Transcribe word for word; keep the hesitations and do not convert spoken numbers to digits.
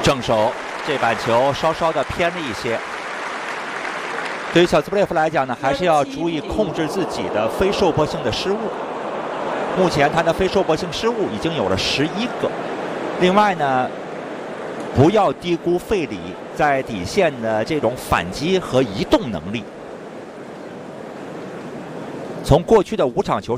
正手这板球稍稍的偏了一些。对于小兹布列夫来讲呢，还是要注意控制自己的非受迫性的失误。目前他的非受迫性失误已经有了十一个。另外呢，不要低估费里在底线的这种反击和移动能力。从过去的五场球。